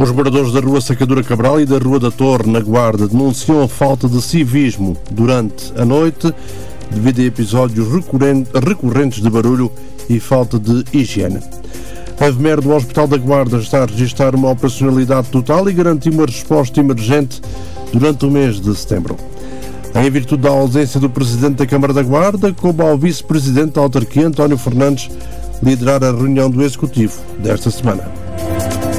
Os moradores da Rua Sacadura Cabral e da Rua da Torre, na Guarda, denunciam a falta de civismo durante a noite devido a episódios recorrentes de barulho e falta de higiene. A Enfermeira do Hospital da Guarda está a registrar uma operacionalidade total e garantir uma resposta emergente durante o mês de setembro. Em virtude da ausência do Presidente da Câmara da Guarda, coube ao Vice-Presidente da Autarquia, António Fernandes, liderar a reunião do Executivo desta semana.